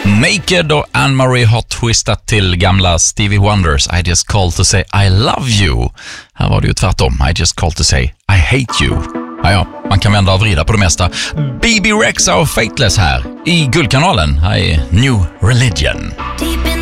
Naked och Anne-Marie har twistat till gamla Stevie Wonders I just called to say I love you. Här var det ju tvärtom. I just called to say I hate you. Ja, man kan vända och vrida på det mesta. Bebe Rexha och Fateless här i Guldkanalen. Här är New Religion.